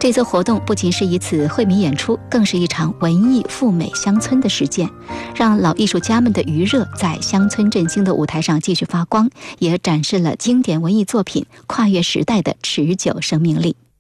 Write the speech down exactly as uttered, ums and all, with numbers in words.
这次活动不仅是一次惠民演出，更是一场文艺赴美乡村的实践，让老艺术家们的余热在乡村振兴的舞台上继续发光，也展示了经典文艺作品跨越时代的持久生命力。